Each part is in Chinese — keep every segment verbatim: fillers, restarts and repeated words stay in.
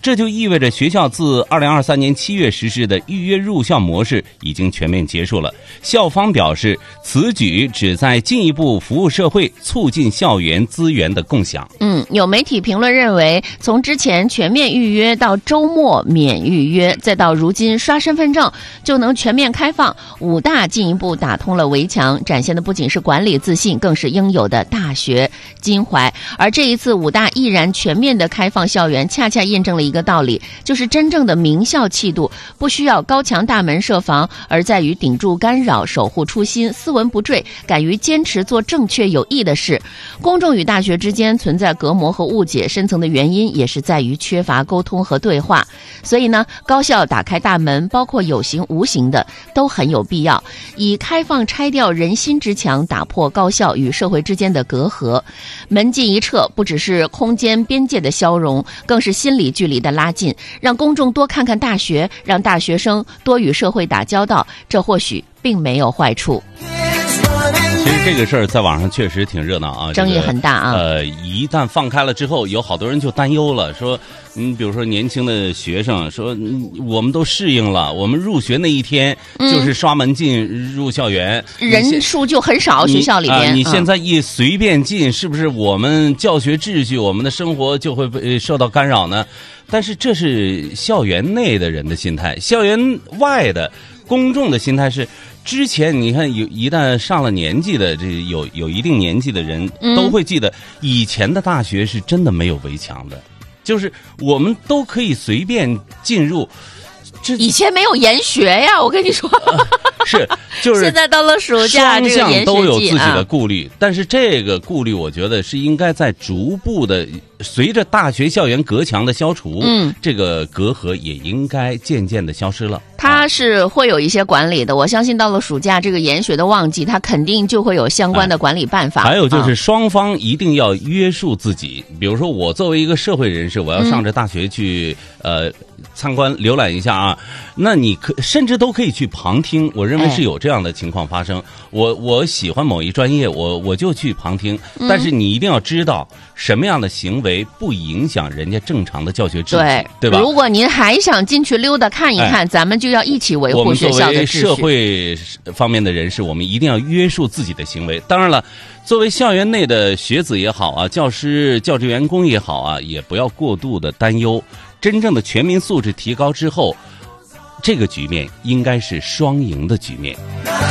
这就意味着学校自二零二三年七月实施的预约入校模式已经全面结束了。校方表示，此举旨在进一步服务社会，促进校园资源的共享。 嗯，有媒体评论认为，从之前全面预约到周末免预约，再到如今刷身份证就能全面开放，武大进一步打通了围墙，展现的不仅是管理自信，更是应有的大学襟怀。而这一次武大毅然全面的开放校园，恰恰印证了一个道理，就是真正的名校气度不需要高墙大门设防，而在于顶住干扰，守护初心，斯文不坠，敢于坚持做正确有益的事。公众与大学之间存在隔膜和误解，深层的原因也是在于缺乏沟通和对话。所以呢，高校打开大门，包括有形无形的，都很有必要，以开放拆掉人心之墙，打破高校与社会之间的隔阂。门禁一撤，不只是空间边界的消融，更是心理距离的拉近，让公众多看看大学，让大学生多与社会打交道，这或许并没有坏处。 其实这个事儿在网上确实挺热闹啊， 争议很大啊。 这个、呃，一旦放开了之后，有好多人就担忧了，说，嗯，比如说年轻的学生说，嗯、我们都适应了，我们入学那一天就是刷门禁入校园， 嗯、人数就很少，学校里边、 呃。你现在一随便进，是不是我们教学秩序、我们的生活就会被受到干扰呢？但是这是校园内的人的心态，校园外的公众的心态是。之前你看有一旦上了年纪的这有有一定年纪的人都会记得，以前的大学是真的没有围墙的，就是我们都可以随便进入。这以前没有研学呀，我跟你说。 呃、是，就是现在到了暑假， 双向都有自己的顾虑， 啊、 但是这个顾虑，我觉得是应该在逐步的，随着大学校园隔墙的消除， 嗯， 这个隔阂也应该渐渐的消失了。 它是会有一些管理的，我相信到了暑假这个研学的旺季，它肯定就会有相关的管理办法。 哎、还有就是双方一定要约束自己，嗯、比如说我作为一个社会人士，我要上着大学去、嗯、呃参观浏览一下啊，那你可甚至都可以去旁听，我认为是有这样的情况发生。哎、我我喜欢某一专业，我我就去旁听，嗯、但是你一定要知道什么样的行为不影响人家正常的教学秩序， 对对吧？ 如果您还想进去溜达看一看，哎、咱们就要一起维护学校的秩序。 我们作为社会方面的人士，我们一定要约束自己的行为。当然了，作为校园内的学子也好啊，教师、教职员工也好啊，也不要过度的担忧。真正的全民素质提高之后，这个局面应该是双赢的局面。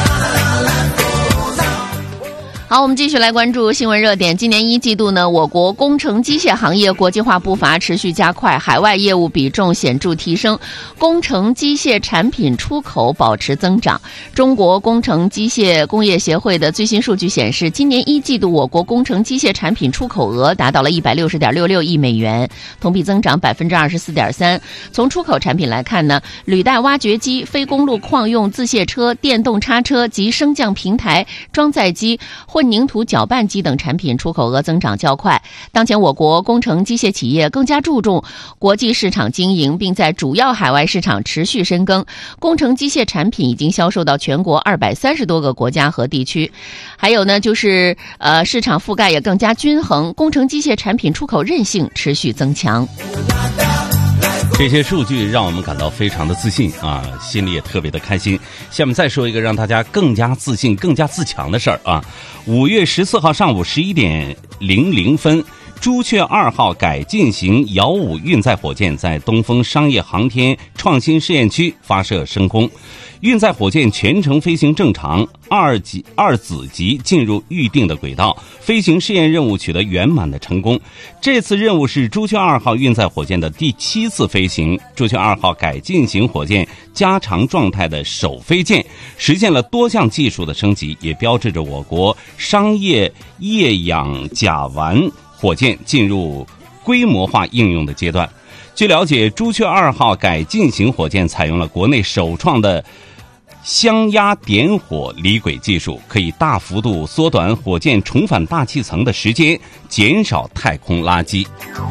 好，我们继续来关注新闻热点。今年一季度呢，我国工程机械行业国际化步伐持续加快，海外业务比重显著提升，工程机械产品出口保持增长。中国工程机械工业协会的最新数据显示，今年一季度我国工程机械产品出口额达到了一百六十点六六亿美元，同比增长百分之二十四点三。从出口产品来看呢，履带挖掘机、非公路矿用自卸车、电动叉车及升降平台、装载机、混凝土搅拌机等产品出口额增长较快。当前我国工程机械企业更加注重国际市场经营，并在主要海外市场持续深耕。工程机械产品已经销售到全国二百三十多个国家和地区。还有呢，就是呃市场覆盖也更加均衡，工程机械产品出口韧性持续增强。 这些数据让我们感到非常的自信啊，心里也特别的开心。下面再说一个让大家更加自信、更加自强的事儿啊。五月十四号上午十一点零零分，朱雀二号改进型遥五运载火箭在东风商业航天创新试验区发射升空。运载火箭全程飞行正常，二级二子级进入预定的轨道，飞行试验任务取得圆满的成功。这次任务是朱雀二号运载火箭的第七次飞行，朱雀二号改进型火箭加长状态的首飞舰，实现了多项技术的升级，也标志着我国商业液氧甲烷火箭进入规模化应用的阶段。据了解，朱雀二号改进型火箭采用了国内首创的箱压点火离轨技术，可以大幅度缩短火箭重返大气层的时间，减少太空垃圾。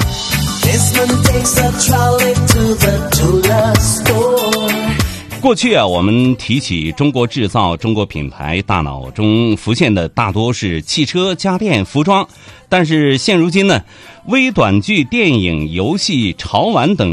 过去啊，我们提起中国制造、中国品牌，大脑中浮现的大多是汽车、家电、服装。但是现如今呢，微短剧、电影、游戏、潮玩等